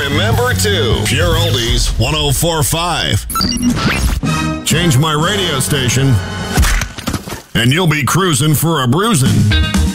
remember to Pure Oldies 104.5. Change my radio station, and you'll be cruising for a bruising.